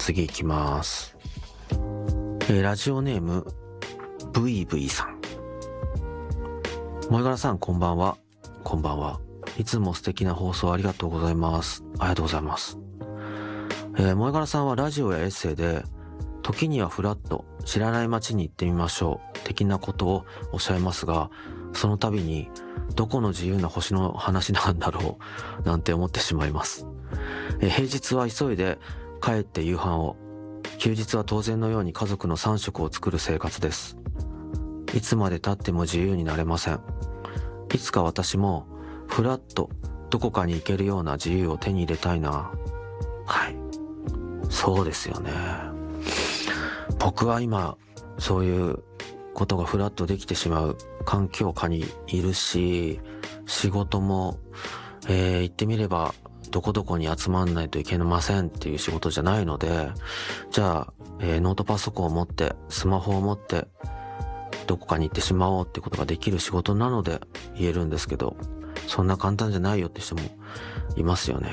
次行きます。ラジオネーム、ブイブイさん。萌柄さん、こんばんは。こんばんは。いつも素敵な放送ありがとうございます。ありがとうございます。萌柄さんはラジオやエッセイで、時にはフラッと知らない街に行ってみましょう的なことをおっしゃいますが、その度にどこの自由な星の話なんだろうなんて思ってしまいます。平日は急いで帰って夕飯を、休日は当然のように家族の3食を作る生活です。いつまで経っても自由になれません。いつか私もフラッとどこかに行けるような自由を手に入れたいな。はい。そうですよね。僕は今そういうことがフラッとできてしまう環境下にいるし、仕事も、言ってみればどこどこに集まんないといけませんっていう仕事じゃないので、じゃあ、ノートパソコンを持ってスマホを持ってどこかに行ってしまおうってことができる仕事なので言えるんですけど、そんな簡単じゃないよって人もいますよね。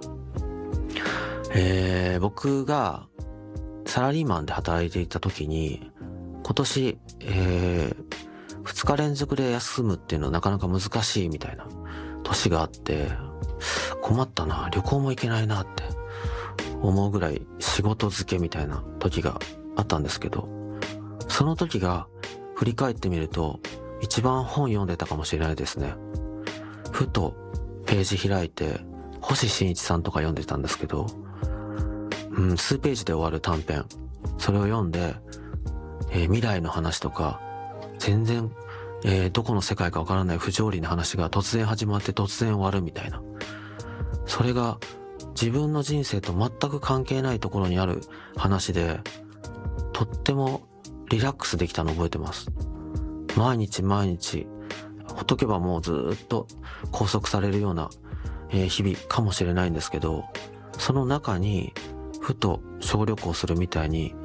僕がサラリーマンで働いていた時に、今年、2日連続で休むっていうのはなかなか難しいみたいな年があって、困ったな、旅行も行けないなって思うぐらい仕事漬けみたいな時があったんですけど、その時が振り返ってみると一番本読んでたかもしれないですね。ふとページ開いて星新一さんとか読んでたんですけど、数ページで終わる短編、それを読んで、未来の話とか全然、どこの世界かわからない不条理な話が突然始まって突然終わるみたいな、それが自分の人生と全く関係ないところにある話で、とってもリラックスできたのを覚えてます。毎日毎日ほっとけばもうずっと拘束されるような、日々かもしれないんですけど、その中にふと小旅行するみたいに、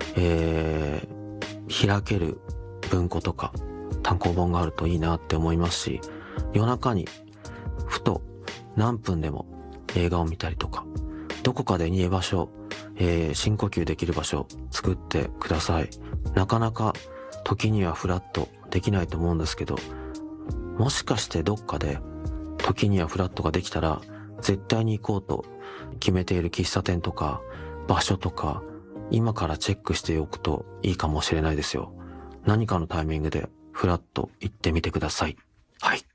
開ける文庫とか単行本があるといいなって思いますし、夜中にふと何分でも映画を見たりとか、どこかで逃げ場所、深呼吸できる場所を作ってください。なかなか時にはフラッとできないと思うんですけど、もしかしてどっかで時にはフラットができたら絶対に行こうと決めている喫茶店とか場所とか、今からチェックしておくといいかもしれないですよ。何かのタイミングでフラッと行ってみてください。はい。